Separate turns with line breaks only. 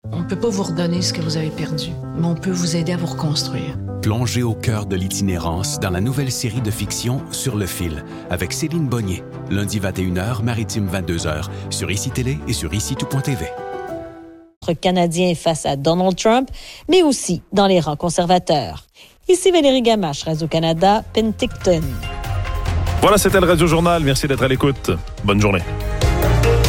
On ne peut pas vous redonner ce que vous avez perdu, mais on peut vous aider à vous reconstruire.
Plongez au cœur de l'itinérance dans la nouvelle série de fiction Sur le fil, avec Céline Bonnier, lundi 21h, maritime 22h, sur ICI Télé et sur ICI-tout.tv.
Canadien face à Donald Trump, mais aussi dans les rangs conservateurs. Ici Valérie Gamache, Radio-Canada, Penticton.
Voilà, c'était le Radio Journal. Merci d'être à l'écoute. Bonne journée.